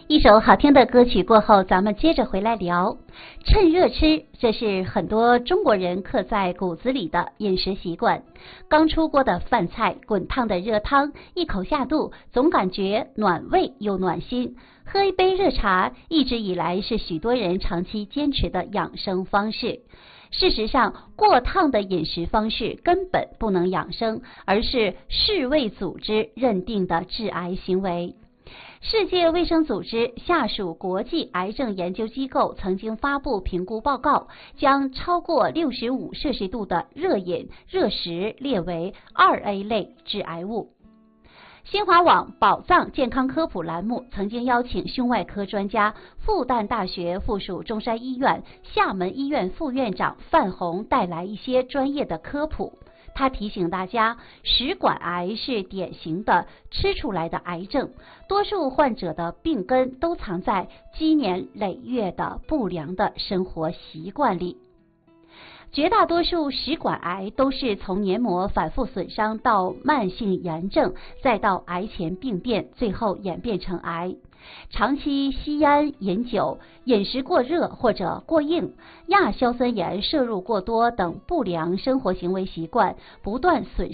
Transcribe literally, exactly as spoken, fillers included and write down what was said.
一首好听的歌曲过后，咱们接着回来聊。趁热吃，这是很多中国人刻在骨子里的饮食习惯。刚出锅的饭菜，滚烫的热汤，一口下肚，总感觉暖胃又暖心。喝一杯热茶，一直以来是许多人长期坚持的养生方式。事实上，过烫的饮食方式根本不能养生，而是世卫组织认定的致癌行为。世界卫生组织下属国际癌症研究机构曾经发布评估报告，将超过六十五摄氏度的热饮、热食列为二 A 类致癌物。新华网宝藏健康科普栏目曾经邀请胸外科专家、复旦大学附属中山医院厦门医院副院长范红带来一些专业的科普。他提醒大家，食管癌是典型的吃出来的癌症，多数患者的病根都藏在积年累月的不良的生活习惯里。绝大多数食管癌都是从黏膜反复损伤到慢性炎症，再到癌前病变，最后演变成癌。长期吸烟、饮酒、饮食过热或者过硬、亚硝酸盐摄入过多等不良生活行为习惯，不断损